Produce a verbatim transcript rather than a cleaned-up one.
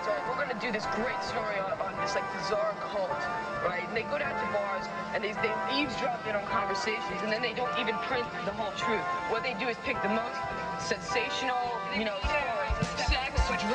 says, all right, we're going to do this great story on, on this like bizarre cult, right? And they go down to bars and they, they eavesdrop in on conversations, and then they don't even print the whole truth. What they do is pick the most sensational, you know, stories, sex,